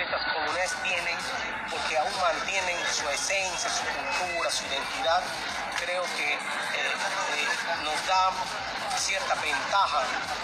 estas comunidades tienen, porque aún mantienen su esencia, su cultura, su identidad, creo que nos da cierta ventaja